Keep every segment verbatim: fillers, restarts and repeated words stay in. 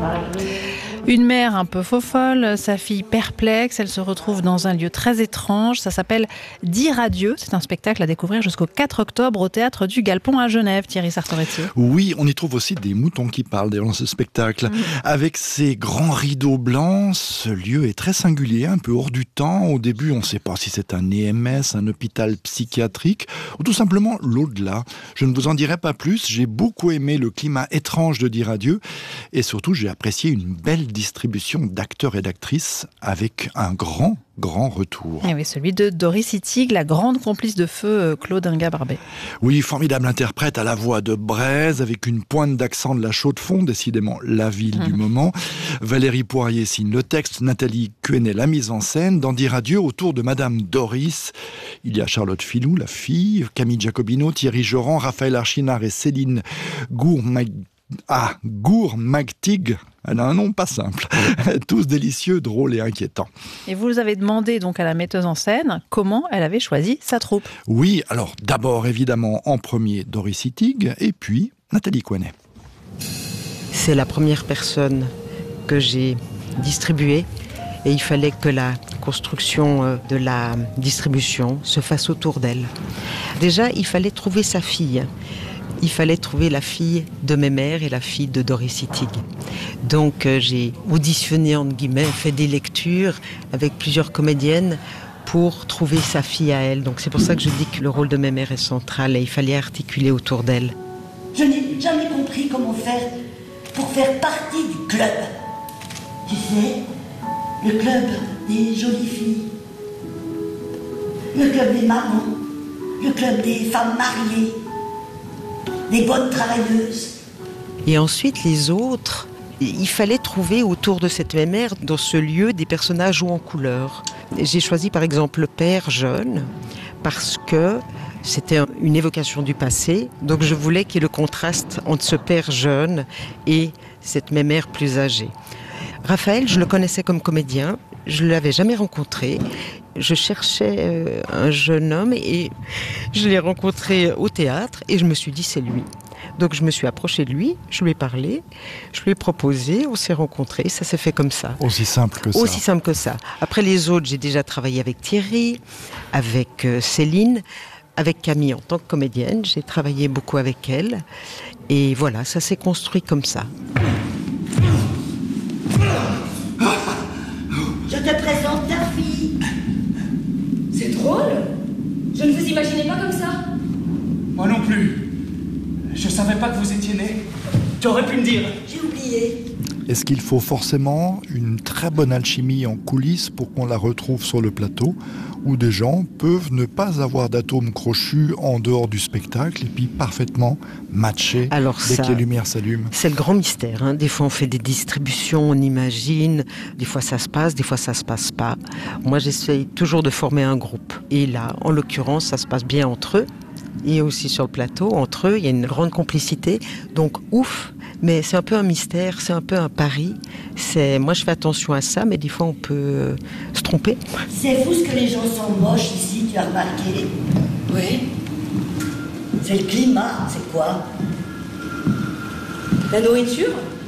Une mère un peu faux-folle, sa fille perplexe, elle se retrouve dans un lieu très étrange, ça s'appelle Dire adieu, c'est un spectacle à découvrir jusqu'au quatre octobre au Théâtre du Galpon à Genève, Thierry Sartoretti. Oui, on y trouve aussi des moutons qui parlent dans ce spectacle. Mmh. Avec ses grands rideaux blancs, ce lieu est très singulier, un peu hors du temps. Au début, on ne sait pas si c'est un E M S, un hôpital psychiatrique ou tout simplement l'au-delà. Je ne vous en dirai pas plus, j'ai beaucoup aimé le climat étrange de Dire adieu et surtout j'ai apprécié une belle distribution d'acteurs et d'actrices avec un grand, grand retour. Et oui, celui de Doris Ittig, la grande complice de feu Claude Inga-Barbet. Oui, formidable interprète à la voix de braise, avec une pointe d'accent de la Chaux-de-Fonds, décidément la ville mmh. du moment. Valérie Poirier signe le texte, Nathalie Quesnay la mise en scène. Dans Dire adieu, autour de Madame Doris, il y a Charlotte Filou, la fille, Camille Giacobino, Thierry Joran, Raphaël Archinard et Céline Gourmag... Ah, Gourmagtig. Elle a un nom pas simple. Tous délicieux, drôles et inquiétants. Et vous avez demandé donc à la metteuse en scène comment elle avait choisi sa troupe. Oui, alors d'abord évidemment en premier Doris Ittig et puis Nathalie Quesnay. C'est la première personne que j'ai distribuée et il fallait que la construction de la distribution se fasse autour d'elle. Déjà, il fallait trouver sa fille. Il fallait trouver la fille de mes mères et la fille de Doris Ittig. Donc euh, j'ai auditionné, entre guillemets, fait des lectures avec plusieurs comédiennes pour trouver sa fille à elle. Donc c'est pour ça que je dis que le rôle de mes mères est central et il fallait articuler autour d'elle. Je n'ai jamais compris comment faire pour faire partie du club. Tu sais, le club des jolies filles, le club des mamans, le club des femmes mariées, des bonnes travailleuses. Et ensuite, les autres, il fallait trouver autour de cette même mère, dans ce lieu, des personnages hauts en couleur. J'ai choisi par exemple le père jeune, parce que c'était une évocation du passé. Donc je voulais qu'il y ait le contraste entre ce père jeune et cette même mère plus âgée. Raphaël, je le connaissais comme comédien, je ne l'avais jamais rencontré. Je cherchais euh, un jeune homme et je l'ai rencontré au théâtre et je me suis dit c'est lui. Donc je me suis approchée de lui, je lui ai parlé, je lui ai proposé, on s'est rencontrés, ça s'est fait comme ça. Aussi simple que ça. Aussi simple que ça. Après les autres, j'ai déjà travaillé avec Thierry, avec euh, Céline, avec Camille en tant que comédienne, j'ai travaillé beaucoup avec elle et voilà, ça s'est construit comme ça. Je te présente ta fille. C'est drôle. Je ne vous imaginais pas comme ça. Moi non plus. Je savais pas que vous étiez né. Tu aurais pu me dire. J'ai oublié. Est-ce qu'il faut forcément une très bonne alchimie en coulisses pour qu'on la retrouve sur le plateau, où des gens peuvent ne pas avoir d'atomes crochus en dehors du spectacle et puis parfaitement matcher Alors dès ça, que les lumières s'allument? C'est le grand mystère. Hein. Des fois, on fait des distributions, on imagine. Des fois, ça se passe, des fois, ça se passe pas. Moi, j'essaye toujours de former un groupe. Et là, en l'occurrence, ça se passe bien entre eux. Et aussi sur le plateau, entre eux, il y a une grande complicité. Donc, ouf. Mais c'est un peu un mystère, c'est un peu un pari. C'est... Moi, je fais attention à ça, mais des fois, on peut euh, se tromper. C'est fou ce que les gens sont moches ici, tu as remarqué? Oui. C'est le climat, c'est quoi? La nourriture?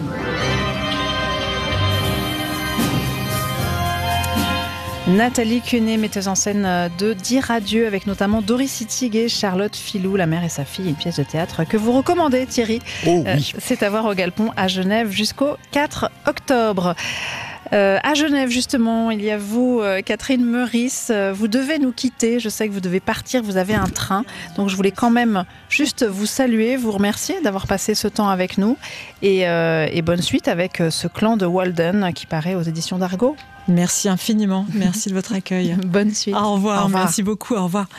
Nathalie Quesnay, metteuse en scène de Dire adieu, avec notamment Doris Ittig et Charlotte Filou, La mère et sa fille, une pièce de théâtre que vous recommandez, Thierry. Oh oui. Euh, c'est à voir au Galpon à Genève jusqu'au quatre octobre. Euh, à Genève, justement, il y a vous, euh, Catherine Meurice. Euh, vous devez nous quitter. Je sais que vous devez partir. Vous avez un train. Donc, je voulais quand même juste vous saluer, vous remercier d'avoir passé ce temps avec nous. Et, euh, et bonne suite avec ce clan de Walden qui paraît aux éditions d'Argo. Merci infiniment. Merci de votre accueil. Bonne suite. Au revoir. Au revoir. Merci beaucoup. Au revoir.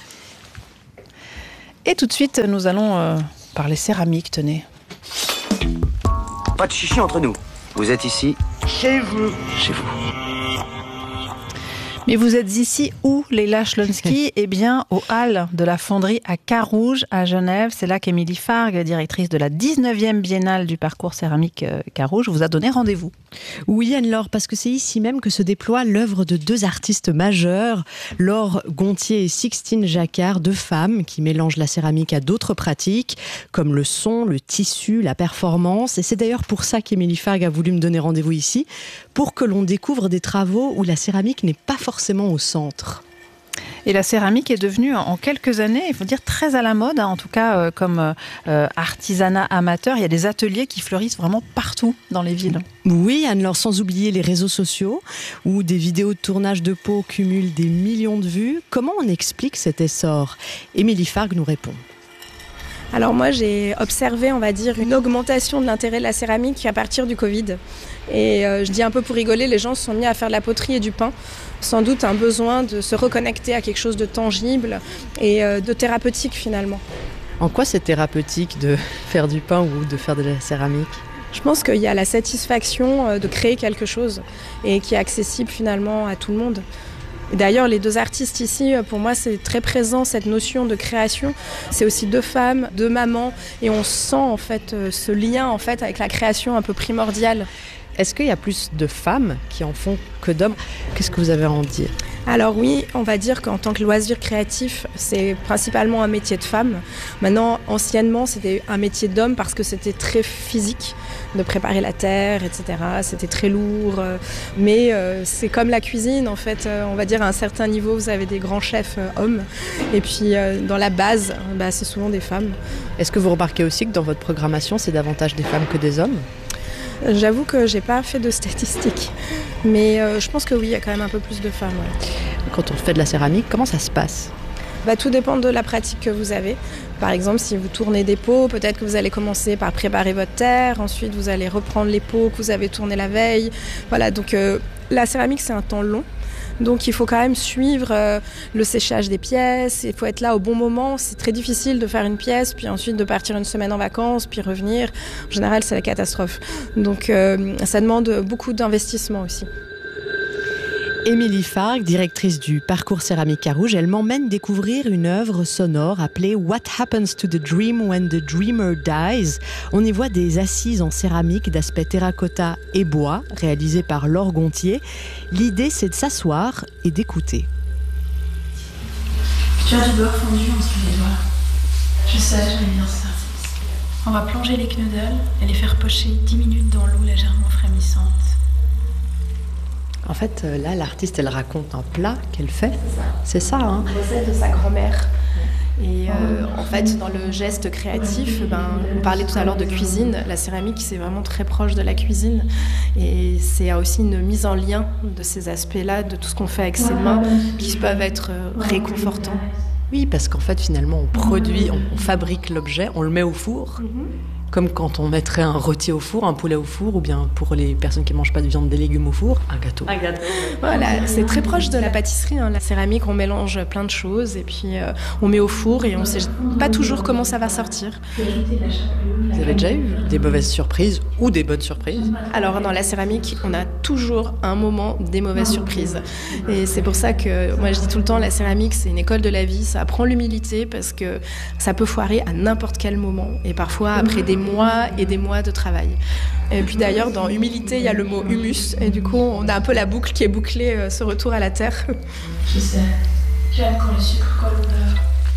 Et tout de suite, nous allons euh, parler céramique. Tenez. Pas de chichi entre nous. Vous êtes ici Chez vous. Chez vous. Mais vous êtes ici où, Leila Schlonsky? Eh bien, aux Halles de la Fonderie à Carouge, à Genève. C'est là qu'Émilie Fargue, directrice de la dix-neuvième Biennale du parcours céramique Carouge, vous a donné rendez-vous. Oui, Anne-Laure, parce que c'est ici même que se déploie l'œuvre de deux artistes majeurs, Laure Gontier et Sixtine Jacquard, deux femmes qui mélangent la céramique à d'autres pratiques, comme le son, le tissu, la performance. Et c'est d'ailleurs pour ça qu'Émilie Fargue a voulu me donner rendez-vous ici, pour que l'on découvre des travaux où la céramique n'est pas forcément au centre. Et la céramique est devenue en quelques années, il faut dire, très à la mode, hein, en tout cas euh, comme euh, artisanat amateur. Il y a des ateliers qui fleurissent vraiment partout dans les villes. Oui, Anne-Laure, sans oublier les réseaux sociaux où des vidéos de tournage de peau cumulent des millions de vues. Comment on explique cet essor? Émilie Fargue nous répond. Alors moi, j'ai observé, on va dire, une augmentation de l'intérêt de la céramique à partir du Covid. Et euh, je dis un peu pour rigoler, les gens se sont mis à faire de la poterie et du pain. Sans doute un besoin de se reconnecter à quelque chose de tangible et euh, de thérapeutique finalement. En quoi c'est thérapeutique de faire du pain ou de faire de la céramique ? Je pense qu'il y a la satisfaction de créer quelque chose et qui est accessible finalement à tout le monde. Et d'ailleurs, les deux artistes ici, pour moi, c'est très présent, cette notion de création. C'est aussi deux femmes, deux mamans, et on sent en fait ce lien en fait avec la création un peu primordiale. Est-ce qu'il y a plus de femmes qui en font que d'hommes ? Qu'est-ce que vous avez à en dire ? Alors oui, on va dire qu'en tant que loisir créatif, c'est principalement un métier de femme. Maintenant, anciennement, c'était un métier d'homme parce que c'était très physique, de préparer la terre, et cetera. C'était très lourd. Mais euh, c'est comme la cuisine, en fait. Euh, on va dire à un certain niveau, vous avez des grands chefs euh, hommes. Et puis, euh, dans la base, bah, c'est souvent des femmes. Est-ce que vous remarquez aussi que dans votre programmation, c'est davantage des femmes que des hommes ? J'avoue que j'ai pas fait de statistiques, mais euh, je pense que oui, il y a quand même un peu plus de femmes. Ouais. Quand on fait de la céramique, comment ça se passe ? Bah, tout dépend de la pratique que vous avez. Par exemple, si vous tournez des pots, peut-être que vous allez commencer par préparer votre terre, ensuite vous allez reprendre les pots que vous avez tournés la veille. Voilà, donc euh, la céramique, c'est un temps long. Donc il faut quand même suivre euh, le séchage des pièces, il faut être là au bon moment. C'est très difficile de faire une pièce, puis ensuite de partir une semaine en vacances, puis revenir. En général, c'est la catastrophe. Donc euh, ça demande beaucoup d'investissement aussi. Émilie Fargue, directrice du parcours céramique Carouge, elle m'emmène découvrir une œuvre sonore appelée What Happens to the Dream When the Dreamer Dies. On y voit des assises en céramique d'aspect terracotta et bois, réalisées par Laure Gontier. L'idée, c'est de s'asseoir et d'écouter. Tu as du beurre fondu entre les doigts. Je sais, j'aime bien ça. On va plonger les knuddels et les faire pocher dix minutes dans l'eau légèrement frémissante. En fait, là, l'artiste, elle raconte un plat qu'elle fait. C'est ça, hein ? Une recette de sa grand-mère. Et euh, en fait, dans le geste créatif, ben, on parlait tout à l'heure de cuisine. La céramique, c'est vraiment très proche de la cuisine. Et c'est aussi une mise en lien de ces aspects-là, de tout ce qu'on fait avec ses mains, qui peuvent être réconfortants. Oui, parce qu'en fait, finalement, on produit, on, on fabrique l'objet, on le met au four. Mm-hmm. Comme quand on mettrait un rôti au four, un poulet au four, ou bien pour les personnes qui ne mangent pas de viande, des légumes au four, un gâteau. Un gâteau. Voilà, c'est très proche de la pâtisserie. Hein. La céramique, on mélange plein de choses et puis euh, on met au four et on ne sait pas toujours comment ça va sortir. Vous avez déjà eu des mauvaises surprises ou des bonnes surprises ? Alors dans la céramique, on a toujours un moment des mauvaises surprises. Et c'est pour ça que moi je dis tout le temps, la céramique, c'est une école de la vie. Ça apprend l'humilité parce que ça peut foirer à n'importe quel moment. Et parfois, après des mois et des mois de travail. Et puis d'ailleurs, dans humilité, il y a le mot humus. Et du coup, on a un peu la boucle qui est bouclée, euh, ce retour à la terre. Je sais. J'aime quand le sucre colle au beurre.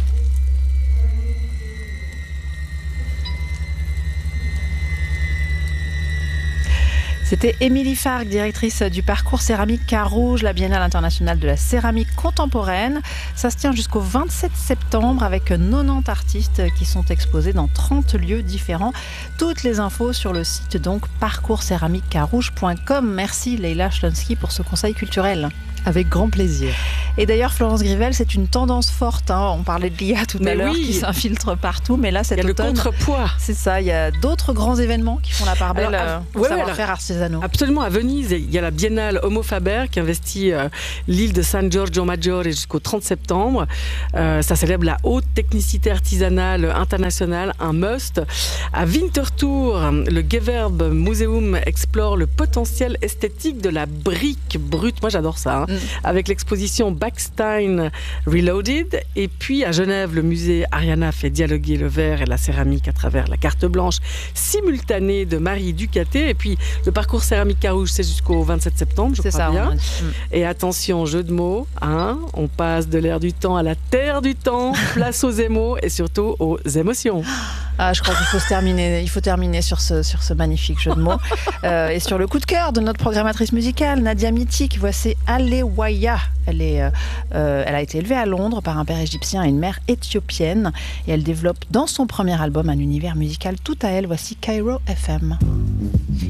C'était Émilie Fargue, directrice du parcours céramique Carouge, la Biennale internationale de la céramique contemporaine. Ça se tient jusqu'au vingt-sept septembre avec quatre-vingt-dix artistes qui sont exposés dans trente lieux différents. Toutes les infos sur le site donc parcours céramique carouge point com. Merci Leila Schlonsky pour ce conseil culturel. Avec grand plaisir. Et d'ailleurs, Florence Grivel, c'est une tendance forte. Hein. On parlait de l'I A tout mais à l'heure oui. qui s'infiltre partout, mais là, cet automne... Il y a automne, le contrepoids. C'est ça, il y a d'autres grands événements qui font la part belle alors, au ouais, savoir-faire alors, artisanaux. Absolument, à Venise, il y a la biennale Homo Faber qui investit euh, l'île de San Giorgio Maggiore jusqu'au trente septembre. Euh, ça célèbre la haute technicité artisanale internationale, un must. À Winterthur, le Gewerbe Museum explore le potentiel esthétique de la brique brute. Moi, j'adore ça. Hein. Mm. Avec l'exposition Backstein Reloaded. Et puis, à Genève, le musée Ariana fait dialoguer le verre et la céramique à travers la carte blanche simultanée de Marie Ducaté. Et puis, le parcours Céramique Carouge, c'est jusqu'au vingt-sept septembre, je c'est crois ça, bien. Mm. Et attention, jeu de mots. Hein, on passe de l'ère du temps à la terre du temps. Place aux émaux et surtout aux émotions. Ah, je crois qu'il faut se terminer, il faut terminer sur ce, sur ce magnifique jeu de mots. Euh, et sur le coup de cœur de notre programmatrice musicale, Nadia Mitik, voici Alewaya. Elle, est, euh, elle a été élevée à Londres par un père égyptien et une mère éthiopienne. Et elle développe dans son premier album un univers musical tout à elle. Voici Cairo F M.